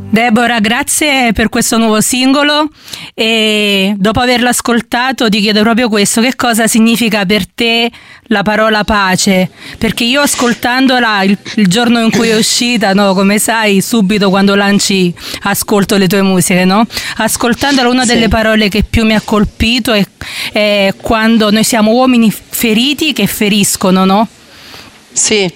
Deborah, grazie per questo nuovo singolo, e dopo averlo ascoltato ti chiedo proprio questo: che cosa significa per te la parola pace? Perché io ascoltandola il giorno in cui è uscita, no, come sai, subito quando ascolto le tue musiche, no? Ascoltandola, una delle parole che più mi ha colpito è quando noi siamo uomini feriti che feriscono, no? Sì,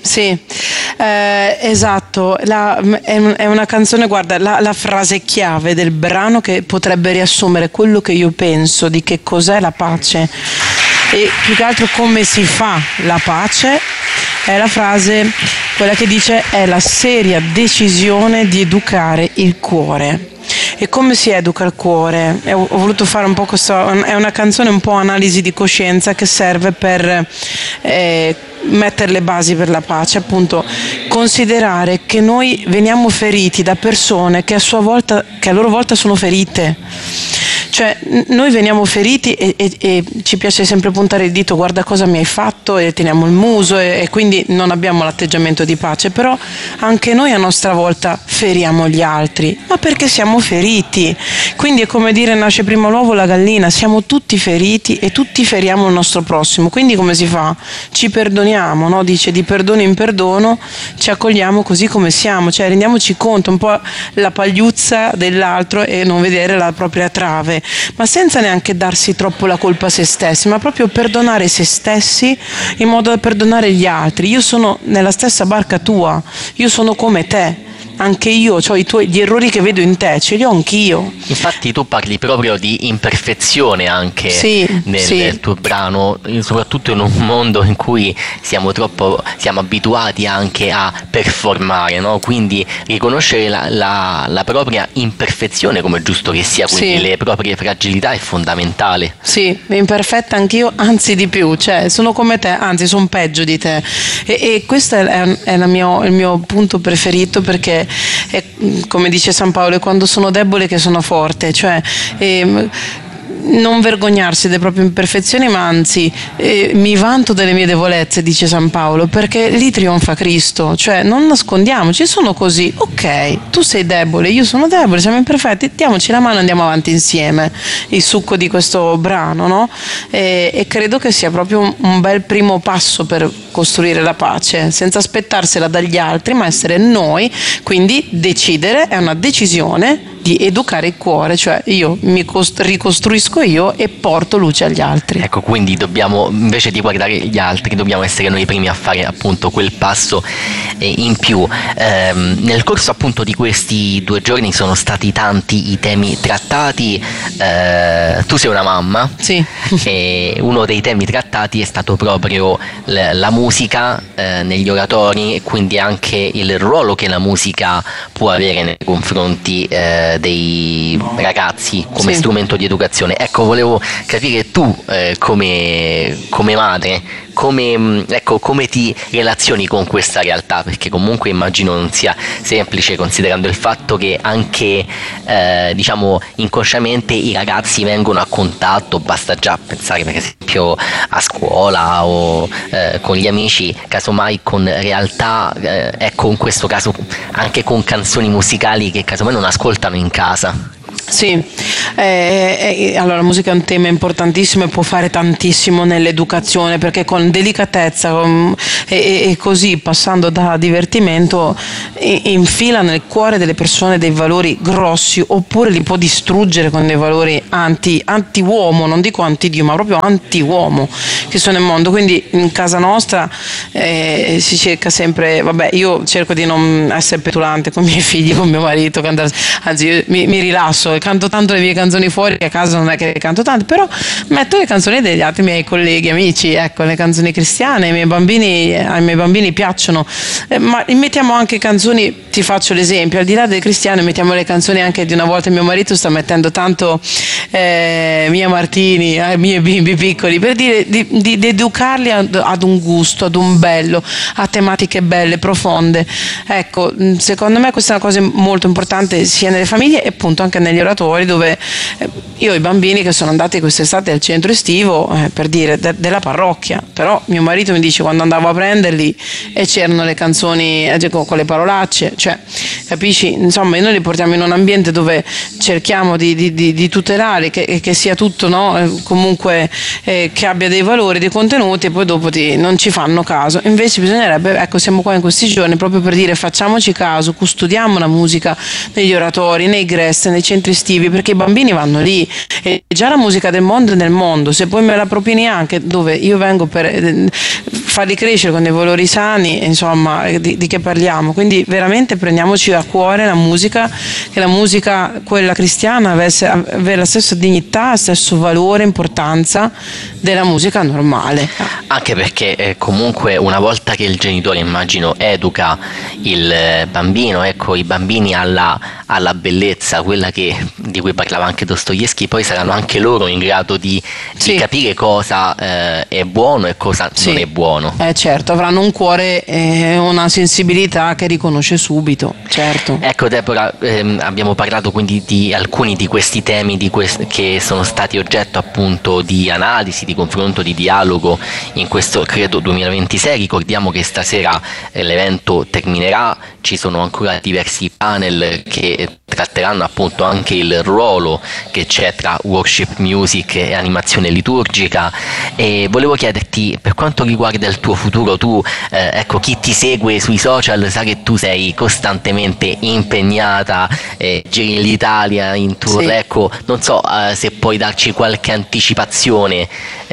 esatto, è una canzone, guarda, la frase chiave del brano che potrebbe riassumere quello che io penso di che cos'è la pace e più che altro come si fa la pace, è la frase, quella che dice: è la seria decisione di educare il cuore. E come si educa il cuore? Ho voluto fare un po' questo, è una canzone un po' analisi di coscienza che serve per mettere le basi per la pace, appunto considerare che noi veniamo feriti da persone che a loro volta sono ferite. Cioè noi veniamo feriti e ci piace sempre puntare il dito: guarda cosa mi hai fatto, e teniamo il muso e quindi non abbiamo l'atteggiamento di pace. Però anche noi a nostra volta feriamo gli altri, ma perché siamo feriti. Quindi è come dire: nasce prima l'uovo o la gallina, siamo tutti feriti e tutti feriamo il nostro prossimo. Quindi come si fa? Ci perdoniamo, no? Dice: di perdono in perdono ci accogliamo così come siamo, cioè rendiamoci conto un po' la pagliuzza dell'altro e non vedere la propria trave, ma senza neanche darsi troppo la colpa a se stessi, ma proprio perdonare se stessi in modo da perdonare gli altri. Io sono nella stessa barca tua, io sono come te. Anche io ho gli errori che vedo in te, ce li ho anch'io. Infatti tu parli proprio di imperfezione anche nel tuo brano, soprattutto in un mondo in cui siamo abituati anche a performare, no? Quindi riconoscere la propria imperfezione, come è giusto che sia, quindi le proprie fragilità, è fondamentale. Sì, imperfetta anch'io, anzi di più, cioè sono come te, anzi sono peggio di te, e questo è il mio punto preferito, perché è, come dice San Paolo, è quando sono debole che sono forte, cioè non vergognarsi delle proprie imperfezioni, ma anzi mi vanto delle mie debolezze, dice San Paolo, perché lì trionfa Cristo. Cioè non nascondiamoci, sono così, ok, tu sei debole, io sono debole, siamo imperfetti, diamoci la mano e andiamo avanti insieme. Il succo di questo brano, no? E credo che sia proprio un bel primo passo per costruire la pace, senza aspettarsela dagli altri, ma essere noi. Quindi decidere, è una decisione di educare il cuore, cioè io mi ricostruisco io e porto luce agli altri. Ecco, quindi dobbiamo, invece di guardare gli altri, dobbiamo essere noi i primi a fare appunto quel passo in più. Nel corso appunto di questi 2 giorni sono stati tanti i temi trattati. Tu sei una mamma, sì. E uno dei temi trattati è stato proprio la musica negli oratori, e quindi anche il ruolo che la musica può avere nei confronti dei ragazzi come strumento di educazione. Ecco, volevo capire tu come madre come ti relazioni con questa realtà, perché comunque immagino non sia semplice, considerando il fatto che anche diciamo inconsciamente i ragazzi vengono a contatto. Basta già pensare per esempio a scuola o con gli amici, casomai con realtà, ecco, in questo caso anche con canzoni musicali che casomai non ascoltano in casa. Sì, allora la musica è un tema importantissimo e può fare tantissimo nell'educazione, perché con delicatezza e così, passando da divertimento, infila nel cuore delle persone dei valori grossi, oppure li può distruggere con dei valori anti-uomo, non dico anti-Dio, ma proprio anti-uomo che sono nel mondo. Quindi in casa nostra si cerca sempre, vabbè, io cerco di non essere petulante con i miei figli, con mio marito, anzi io mi rilasso, canto tanto le mie canzoni fuori, che a casa non è che canto tanto, però metto le canzoni degli altri miei colleghi, amici, ecco, le canzoni cristiane. Ai miei bambini piacciono, ma mettiamo anche canzoni, ti faccio l'esempio, al di là delle cristiane mettiamo le canzoni anche di una volta. Mio marito sta mettendo tanto Mia Martini ai miei bimbi piccoli, per dire di educarli ad un gusto, ad un bello, a tematiche belle, profonde. Ecco, secondo me questa è una cosa molto importante sia nelle famiglie e appunto anche negli oratori dove io ho i bambini che sono andati quest'estate al centro estivo, per dire, della parrocchia, però mio marito mi dice quando andavo a prenderli e c'erano le canzoni con le parolacce, cioè capisci, insomma noi li portiamo in un ambiente dove cerchiamo di tutelare che sia tutto, no? Comunque che abbia dei valori, dei contenuti, e poi dopo non ci fanno caso. Invece bisognerebbe, ecco, siamo qua in questi giorni proprio per dire facciamoci caso, custodiamo la musica negli oratori, nei GRES, nei centri estivi, perché i bambini vanno lì e già la musica del mondo è nel mondo, se poi me la propini anche dove io vengo per farli crescere con dei valori sani, insomma, di che parliamo? Quindi veramente prendiamoci a cuore la musica, che la musica quella cristiana avesse la stessa dignità, stesso valore, importanza della musica normale. Anche perché comunque una volta che il genitore, immagino, educa il bambino, ecco, i bambini alla bellezza, quella di cui parlava anche Dostoevskij, poi saranno anche loro in grado di capire cosa è buono e cosa non è buono. Certo, avranno un cuore e una sensibilità che riconosce subito, certo. Ecco Deborah, abbiamo parlato quindi di alcuni di questi temi che sono stati oggetto appunto di analisi, di confronto, di dialogo in questo credo 2026. Ricordiamo che stasera l'evento terminerà, ci sono ancora diversi panel che tratteranno appunto anche il ruolo che c'è tra worship music e animazione liturgica, e volevo chiederti, per quanto riguarda il tuo futuro, tu ecco, chi ti segue sui social sa che tu sei costantemente impegnata, giri l'Italia in tour, ecco, non so se puoi darci qualche anticipazione.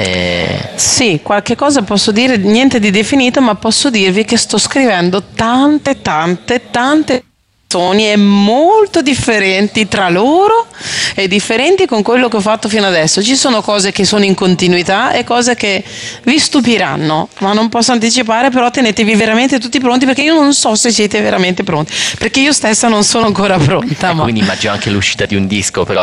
Sì, qualche cosa posso dire, niente di definito, ma posso dirvi che sto scrivendo tante canzoni e molto differenti tra loro e differenti con quello che ho fatto fino adesso. Ci sono cose che sono in continuità e cose che vi stupiranno, ma non posso anticipare, però tenetevi veramente tutti pronti, perché io non so se siete veramente pronti, perché io stessa non sono ancora pronta. Quindi immagino anche l'uscita di un disco, però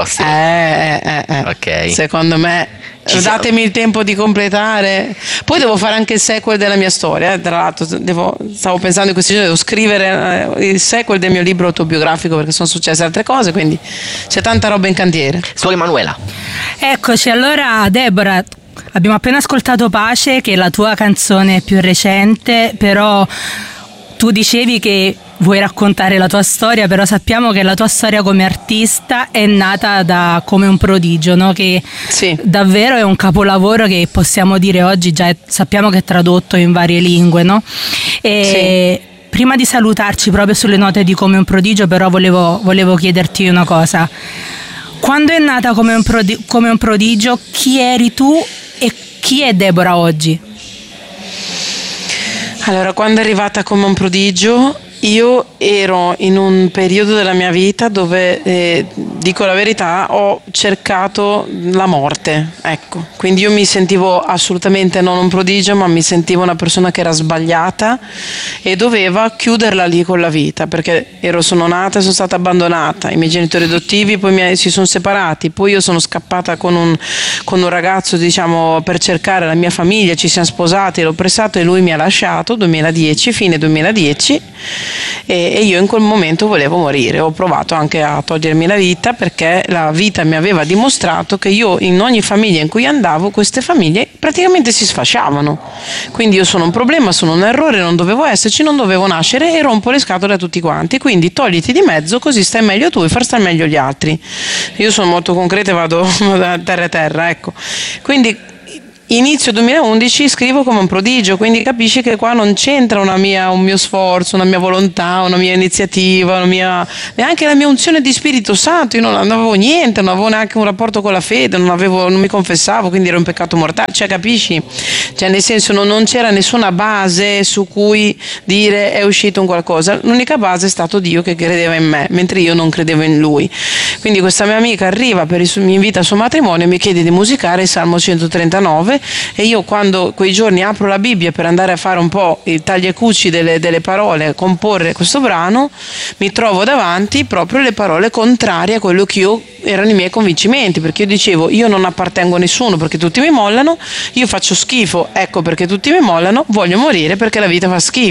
ok. Secondo me datemi il tempo di completare. Poi devo fare anche il sequel della mia storia, tra l'altro stavo pensando in questi giorni, devo scrivere il sequel del mio libro autobiografico, perché sono successe altre cose, quindi c'è tanta roba in cantiere. Suora Emanuela. Eccoci, allora Deborah, abbiamo appena ascoltato Pace, che è la tua canzone più recente, però tu dicevi che vuoi raccontare la tua storia, però sappiamo che la tua storia come artista è nata da Come un prodigio, no? Che davvero è un capolavoro che possiamo dire oggi, già sappiamo che è tradotto in varie lingue, no? Prima di salutarci proprio sulle note di Come un prodigio, però volevo chiederti una cosa. Quando è nata Come un prodigio, chi eri tu e chi è Deborah oggi? Allora, quando è arrivata Come un prodigio, io ero in un periodo della mia vita dove, dico la verità, ho cercato la morte, ecco. Quindi io mi sentivo assolutamente non un prodigio, ma mi sentivo una persona che era sbagliata e doveva chiuderla lì con la vita, perché sono nata e sono stata abbandonata, i miei genitori adottivi poi si sono separati, poi io sono scappata con un ragazzo, diciamo, per cercare la mia famiglia, ci siamo sposati, l'ho pressato e lui mi ha lasciato, fine 2010, e io in quel momento volevo morire. Ho provato anche a togliermi la vita, perché la vita mi aveva dimostrato che io, in ogni famiglia in cui andavo, queste famiglie praticamente si sfasciavano. Quindi io sono un problema, sono un errore, non dovevo esserci, non dovevo nascere e rompo le scatole a tutti quanti. Quindi togliti di mezzo, così stai meglio tu e far star meglio gli altri. Io sono molto concreta e vado terra, ecco. Quindi inizio 2011 scrivo Come un prodigio, quindi capisci che qua non c'entra un mio sforzo, una mia volontà, una mia iniziativa, neanche la mia unzione di Spirito Santo. Io non avevo niente, non avevo neanche un rapporto con la fede, non mi confessavo, quindi ero un peccato mortale, cioè capisci? Cioè nel senso non c'era nessuna base su cui dire è uscito un qualcosa, l'unica base è stato Dio che credeva in me, mentre io non credevo in Lui. Quindi questa mia amica arriva, mi invita al suo matrimonio e mi chiede di musicare il Salmo 139, e io quando quei giorni apro la Bibbia per andare a fare un po' il taglia e cuci delle parole, comporre questo brano, mi trovo davanti proprio le parole contrarie a quello che erano i miei convincimenti, perché io dicevo io non appartengo a nessuno perché tutti mi mollano, io faccio schifo, ecco perché tutti mi mollano, voglio morire perché la vita fa schifo.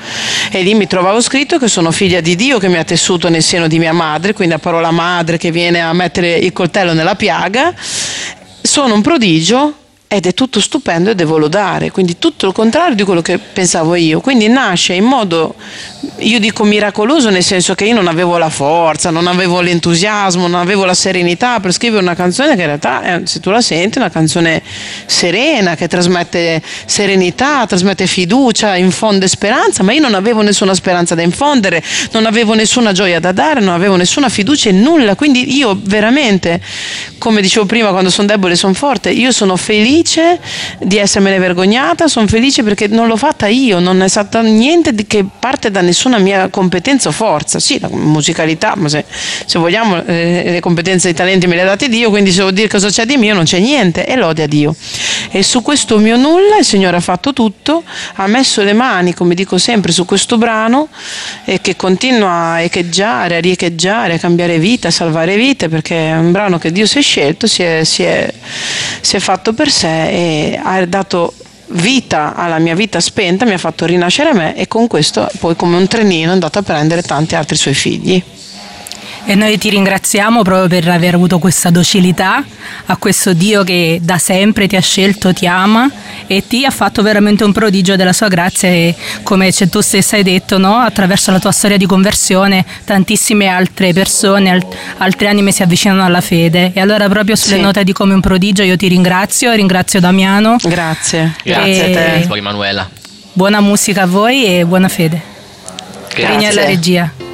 e lì mi trovavo scritto che sono figlia di Dio che mi ha tessuto nel seno di mia madre, quindi la parola madre che viene a mettere il coltello nella piaga. Sono un prodigio ed è tutto stupendo e devo lodare, quindi tutto il contrario di quello che pensavo io. Quindi nasce in modo, io dico miracoloso, nel senso che io non avevo la forza, non avevo l'entusiasmo, non avevo la serenità per scrivere una canzone che in realtà, se tu la senti, è una canzone serena, che trasmette serenità, trasmette fiducia, infonde speranza, ma io non avevo nessuna speranza da infondere, non avevo nessuna gioia da dare, non avevo nessuna fiducia in nulla. Quindi io veramente, come dicevo prima, quando sono debole sono forte, io sono felice di essermene vergognata, sono felice perché non l'ho fatta io, non è stato niente che parte da nessuna mia competenza o forza. Sì, la musicalità, ma se vogliamo le competenze e i talenti me le ha date Dio, quindi se vuol dire cosa c'è di mio non c'è niente, e lode a Dio. E su questo mio nulla il Signore ha fatto tutto, ha messo le mani, come dico sempre, su questo brano, e che continua a echeggiare, a riecheggiare, a cambiare vita, a salvare vite, perché è un brano che Dio si è scelto, si è fatto per sé e ha dato vita alla mia vita spenta, mi ha fatto rinascere me, e con questo poi come un trenino è andato a prendere tanti altri suoi figli. E noi ti ringraziamo proprio per aver avuto questa docilità a questo Dio che da sempre ti ha scelto, ti ama e ti ha fatto veramente un prodigio della sua grazia, e come tu stessa hai detto, no? Attraverso la tua storia di conversione tantissime altre persone, altre anime si avvicinano alla fede. E allora proprio sulle note di come un prodigio io ti ringrazio Damiano. Grazie a te. Grazie Emanuela. Buona musica a voi e buona fede. Grazie. Regna alla regia.